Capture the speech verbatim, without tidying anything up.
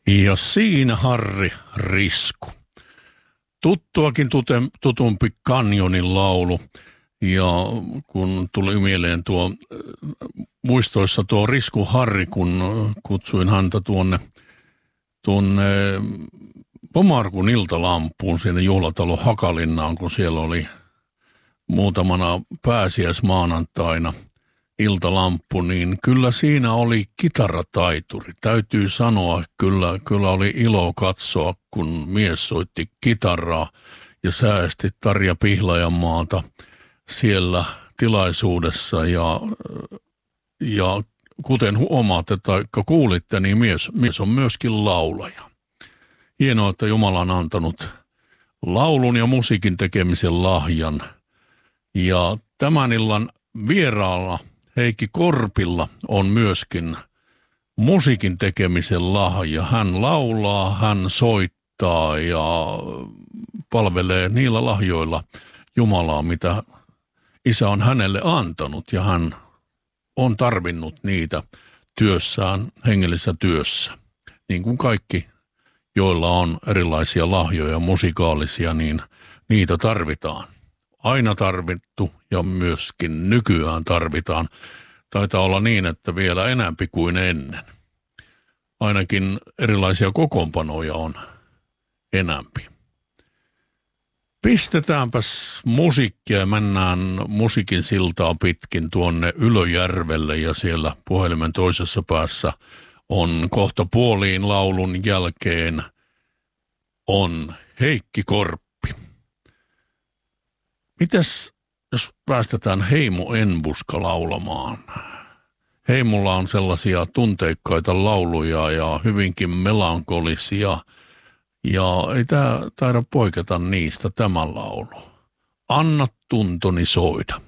Ja siinä Harri Risku. Tuttuakin tute, tutumpi Kanjonin laulu. Ja kun tuli mieleen tuo muistoissa tuo Risku Harri, kun kutsuin häntä tuonne, tuonne Pomarkun iltalampuun sinne juhlatalon Hakalinnaan, kun siellä oli muutamana pääsiäismaanantaina iltalamppu, niin kyllä siinä oli kitarataituri. Täytyy sanoa, kyllä, kyllä oli ilo katsoa, kun mies soitti kitaraa ja säästi Tarja Pihlajanmaata siellä tilaisuudessa. Ja, ja kuten huomaatte tai kuulitte, niin mies, mies on myöskin laulaja. Hienoa, että Jumala on antanut laulun ja musiikin tekemisen lahjan. Ja tämän illan vieraalla Heikki Korpilla on myöskin musiikin tekemisen lahja. Hän laulaa, hän soittaa ja palvelee niillä lahjoilla Jumalaa, mitä Isä on hänelle antanut. Ja hän on tarvinnut niitä työssään, hengellisessä työssä. Niin kuin kaikki, joilla on erilaisia lahjoja musikaalisia, niin niitä tarvitaan. Aina tarvittu ja myöskin nykyään tarvitaan. Taitaa olla niin, että vielä enämpi kuin ennen. Ainakin erilaisia kokoonpanoja on enämpi. Pistetäänpäs musiikkia ja mennään musiikin siltaa pitkin tuonne Ylöjärvelle ja siellä puhelimen toisessa päässä on kohta puoliin laulun jälkeen on Heikki Korppi. Mitäs jos päästetään Heimo Enbuska laulamaan? Heimolla on sellaisia tunteikkaita lauluja ja hyvinkin melankolisia. Ja ei tämä taida poiketa niistä tämä laulu. Anna tuntoni soida.